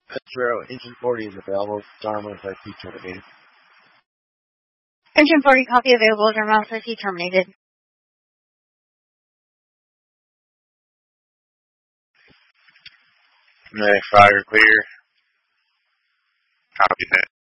Petro, engine 40 is available. Dharma IP terminated. Engine 40, copy available. Dharma IP terminated. Fire clear. Copy that.